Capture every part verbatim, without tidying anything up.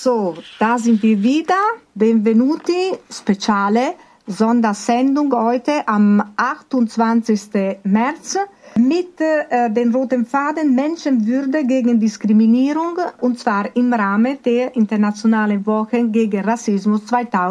So, da sind wir wieder. Benvenuti, Speciale, Sondersendung heute am achtundzwanzigsten März mit äh, dem roten Faden Menschenwürde gegen Diskriminierung, und zwar im Rahmen der Internationalen Wochen gegen Rassismus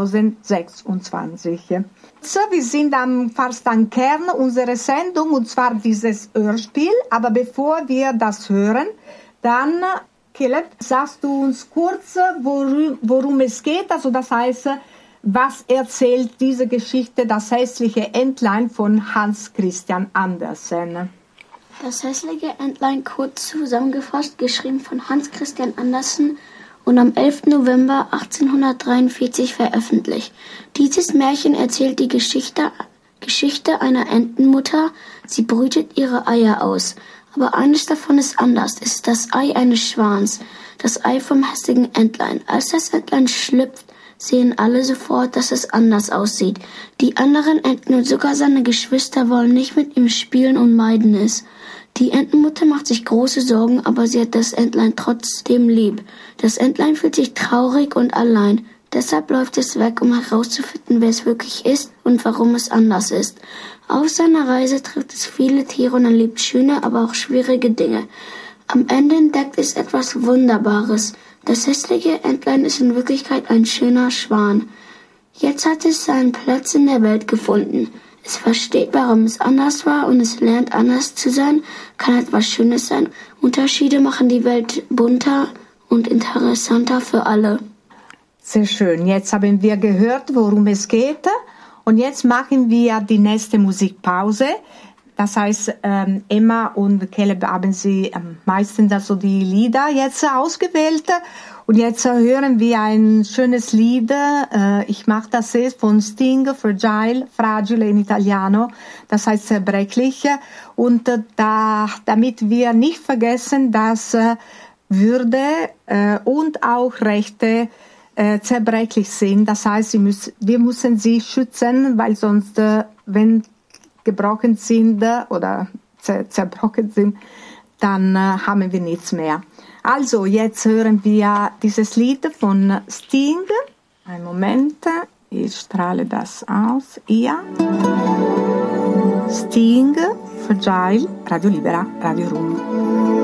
zweitausendsechsundzwanzig. So, wir sind am, fast am Kern unserer Sendung, und zwar dieses Hörspiel. Aber bevor wir das hören, dann, Caleb, sagst du uns kurz, worum, worum es geht? Also das heißt, was erzählt diese Geschichte, das hässliche Entlein von Hans Christian Andersen? Das hässliche Entlein, kurz zusammengefasst, geschrieben von Hans Christian Andersen und am elften November achtzehnhundertdreiundvierzig veröffentlicht. Dieses Märchen erzählt die Geschichte, Geschichte einer Entenmutter. Sie brütet ihre Eier aus. Aber eines davon ist anders. Es ist das Ei eines Schwans, das Ei vom hässlichen Entlein. Als das Entlein schlüpft, sehen alle sofort, dass es anders aussieht. Die anderen Enten und sogar seine Geschwister wollen nicht mit ihm spielen und meiden es. Die Entenmutter macht sich große Sorgen, aber sie hat das Entlein trotzdem lieb. Das Entlein fühlt sich traurig und allein. Deshalb läuft es weg, um herauszufinden, wer es wirklich ist und warum es anders ist. Auf seiner Reise trifft es viele Tiere und erlebt schöne, aber auch schwierige Dinge. Am Ende entdeckt es etwas Wunderbares. Das hässliche Entlein ist in Wirklichkeit ein schöner Schwan. Jetzt hat es seinen Platz in der Welt gefunden. Es versteht, warum es anders war, und es lernt, anders zu sein, kann etwas Schönes sein. Unterschiede machen die Welt bunter und interessanter für alle. Sehr schön. Jetzt haben wir gehört, worum es geht. Und jetzt machen wir die nächste Musikpause. Das heißt, ähm, Emma und Caleb haben sie am meisten also die Lieder jetzt ausgewählt. Und jetzt hören wir ein schönes Lied. Äh, ich mache das jetzt von Sting, Fragile, Fragile in Italiano. Das heißt zerbrechlich. Und äh, da, damit wir nicht vergessen, dass äh, Würde äh, und auch Rechte äh, zerbrechlich sind. Das heißt, sie müssen, wir müssen sie schützen, weil sonst, äh, wenn gebrochen sind oder zer- zerbrochen sind, dann äh, haben wir nichts mehr. Also, jetzt hören wir dieses Lied von Sting. Einen Moment, ich strahle das aus. Ja. Sting, Fragile, Radio Libera, Radio Rum.